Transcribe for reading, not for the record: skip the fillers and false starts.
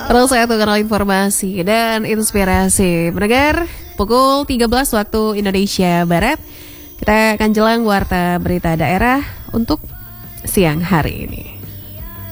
Terus saya tukar informasi dan inspirasi. Mendengar pukul 13 waktu Indonesia Barat, kita akan jelang warta berita daerah untuk siang hari ini.